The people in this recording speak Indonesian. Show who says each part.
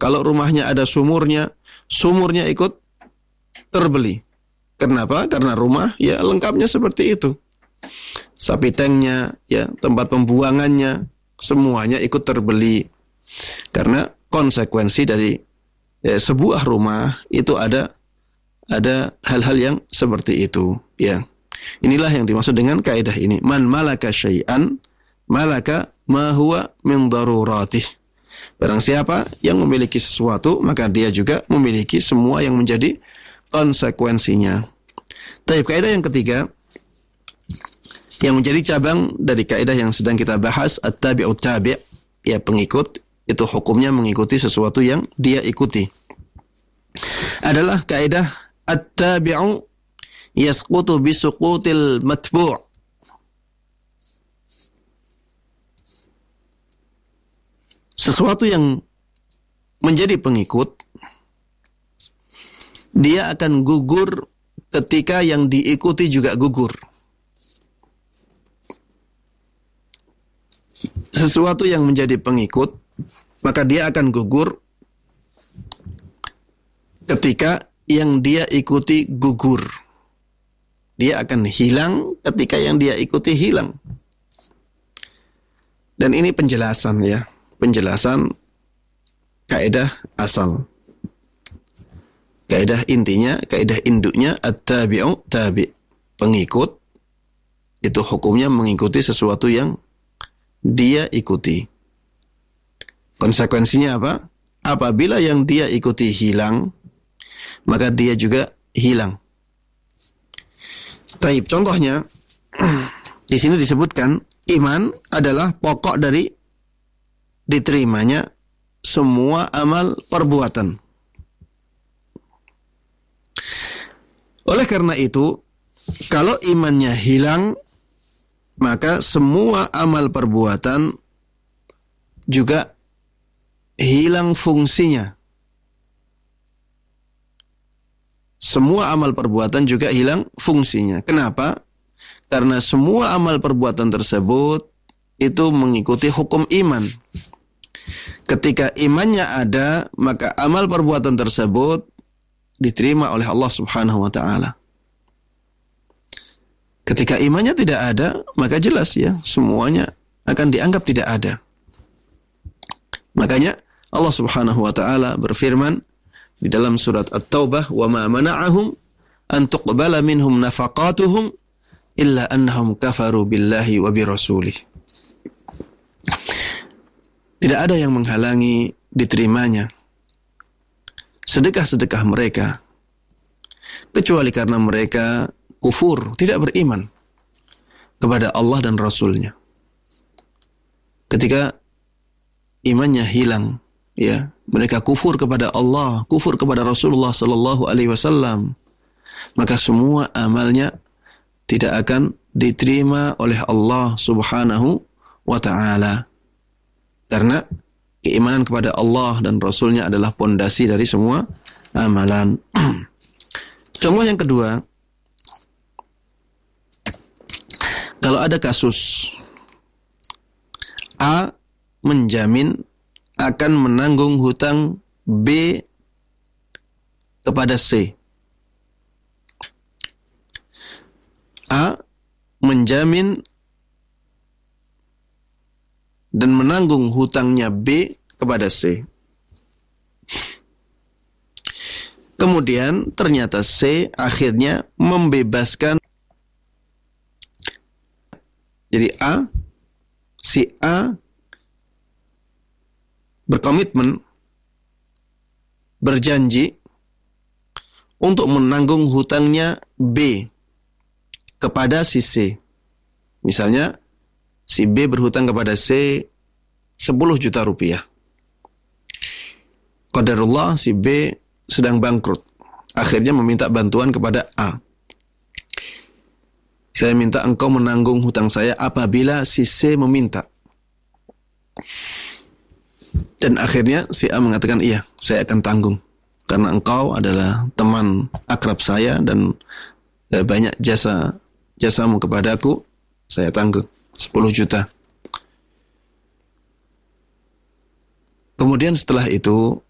Speaker 1: Kalau rumahnya ada sumurnya, sumurnya ikut terbeli. Kenapa? Karena rumah ya lengkapnya seperti itu. Sapi tanknya, ya tempat pembuangannya, semuanya ikut terbeli. Karena konsekuensi dari sebuah rumah itu ada hal-hal yang seperti itu, ya. Inilah yang dimaksud dengan kaidah ini. Man malaka syai'an malaka ma huwa min daruratih. Barang siapa yang memiliki sesuatu, maka dia juga memiliki semua yang menjadi konsekuensinya. Tapi kaidah yang ketiga yang menjadi cabang dari kaidah yang sedang kita bahas, at-tabi'ut tabi', ya pengikut, itu hukumnya mengikuti sesuatu yang dia ikuti. Adalah kaidah at-tabi'u yasqutu bisuqutil matbu'. Sesuatu yang menjadi pengikut, dia akan gugur ketika yang diikuti juga gugur. Sesuatu yang menjadi pengikut, maka dia akan gugur ketika yang dia ikuti gugur. Dia akan hilang ketika yang dia ikuti hilang. Dan ini penjelasan, ya. Penjelasan kaidah asal. Kaidah intinya, kaidah induknya at-tabi'u tabi'. Pengikut itu hukumnya mengikuti sesuatu yang dia ikuti. Konsekuensinya apa? Apabila yang dia ikuti hilang, maka dia juga hilang. Taib, contohnya di sini disebutkan iman adalah pokok dari diterimanya semua amal perbuatan. Oleh karena itu, kalau imannya hilang, maka semua amal perbuatan juga hilang fungsinya. Semua amal perbuatan juga hilang fungsinya. Kenapa? Karena semua amal perbuatan tersebut itu mengikuti hukum iman. Ketika imannya ada, maka amal perbuatan tersebut diterima oleh Allah Subhanahu wa ta'ala. Ketika imannya tidak ada, maka jelas ya, semuanya akan dianggap tidak ada. Makanya Allah Subhanahu wa ta'ala berfirman di dalam surat At-Taubah, "Wa ma mana'ahum an tuqbala minhum nafaqatuhum illa annahum kafaru billahi wa birasulih." Tidak ada yang menghalangi diterimanya sedekah-sedekah mereka kecuali karena mereka kufur, tidak beriman kepada Allah dan Rasulnya. Ketika imannya hilang, ya, mereka kufur kepada Allah, kufur kepada Rasulullah sallallahu alaihi wasallam, maka semua amalnya tidak akan diterima oleh Allah Subhanahu wa ta'ala. Karena keimanan kepada Allah dan Rasulnya adalah pondasi dari semua amalan. Contoh yang kedua, kalau ada kasus A menjamin akan menanggung hutang B kepada C. A menjamin dan menanggung hutangnya B kepada C. Kemudian ternyata C akhirnya membebaskan. Jadi si A berkomitmen, berjanji untuk menanggung hutangnya B kepada si C. Misalnya si B berhutang kepada C 10 juta rupiah. Qadarullah si B sedang bangkrut. Akhirnya meminta bantuan kepada A. Saya minta engkau menanggung hutang saya apabila si C meminta. Dan akhirnya si A mengatakan, iya, saya akan tanggung. Karena engkau adalah teman akrab saya dan banyak jasamu kepadaku, saya tanggung 10 juta. Kemudian setelah itu,